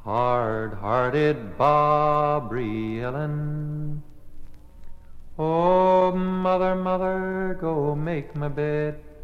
hard-hearted Bobby Ellen. Oh, mother, mother, go make my bed.